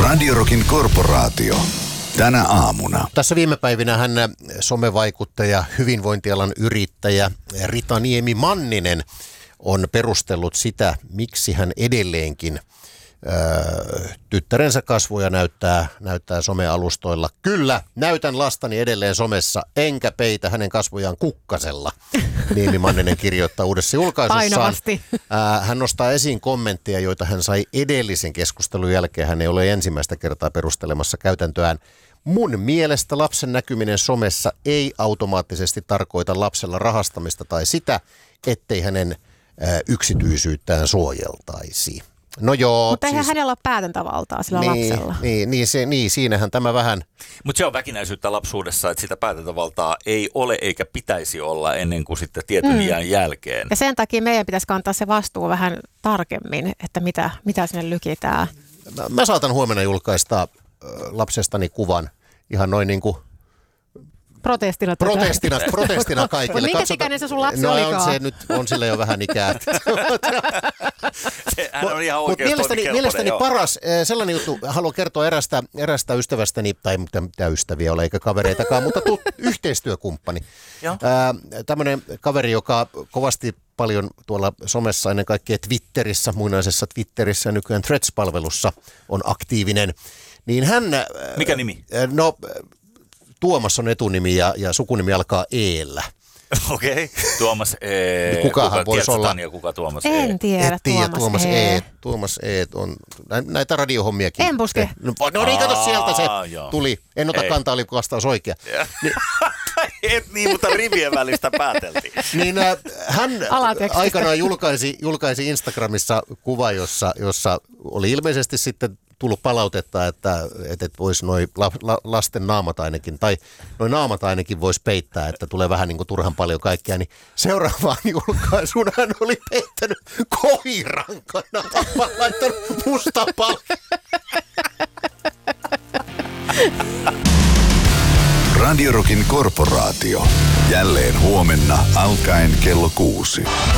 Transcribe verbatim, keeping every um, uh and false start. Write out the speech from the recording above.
Radio Rockin korporaatio. Tänä aamuna. Tässä viime päivinä hän somevaikuttaja, hyvinvointialan yrittäjä Rita Niemi-Manninen on perustellut sitä, miksi hän edelleenkin öö, tyttärensä kasvoja näyttää, näyttää somealustoilla. Kyllä, näytän lastani edelleen somessa, enkä peitä hänen kasvojaan kukkasella. Niemi-Manninen kirjoittaa uudessa julkaisussaan. Painavasti. Ää, hän nostaa esiin kommentteja, joita hän sai edellisen keskustelun jälkeen. Hän ei ole ensimmäistä kertaa perustelemassa käytäntöään. Mun mielestä lapsen näkyminen somessa ei automaattisesti tarkoita lapsella rahastamista tai sitä, ettei hänen ää, yksityisyyttään suojeltaisi. No joo. Mutta eihän siis, hänellä ole päätäntävaltaa sillä niin, lapsella. Niin, niin, se, niin, siinähän tämä vähän... Mutta se on väkinäisyyttä lapsuudessa, että sitä päätäntävaltaa ei ole eikä pitäisi olla ennen kuin sitten tietyn mm. iän jälkeen. Ja sen takia meidän pitäisi kantaa se vastuu vähän tarkemmin, että mitä, mitä sinne lykitään. Mä, mä saatan huomenna julkaista äh, lapsestani kuvan ihan noin niin kuin... Protestina. Protestina, protestina kaikille. Minkä ikäinen se sun lapsi no, olikaan? on se nyt, on sille jo vähän ikää. Se, hän on ihan Mutta mielestäni, mielestäni paras, sellainen juttu, haluan kertoa erästä, erästä ystävästäni, tai mitä, mitä ystäviä ole, eikä kavereitakaan, mutta tu, yhteistyökumppani. Tämmöinen kaveri, joka kovasti paljon tuolla somessa, ennen kaikkea Twitterissä, muinaisessa Twitterissä ja nykyään Threads-palvelussa on aktiivinen. Niin hän... Mikä nimi? No... Tuomas on etunimi ja, ja sukunimi alkaa E-llä. Okei, okay. Tuomas E. Niin kukahan kuka, voisi olla? Tanja, kuka Tuomas E? En tiedä, Et tiedä, Tuomas, Tuomas E. E. Tuomas E. on näitä radiohommiakin. En puske. No, no niin, kato sieltä se joo. tuli. En ota Ei. kantaa, oli vastaus oikea. Niin. Et niin, mutta rivien välistä pääteltiin. Niin äh, hän Alatekstistä. aikanaan julkaisi, julkaisi Instagramissa kuva, jossa, jossa oli ilmeisesti sitten tullut palautetta, että, että voisi noi la, la, lasten naamat ainakin, tai noi naamat ainakin voisi peittää, että tulee vähän niin kuin turhan paljon kaikkea, niin seuraavaan julkaisuun hän oli peittänyt koiran kanavaan, laittanut musta paljon. Radio Rockin korporaatio. Jälleen huomenna alkaen kello kuusi.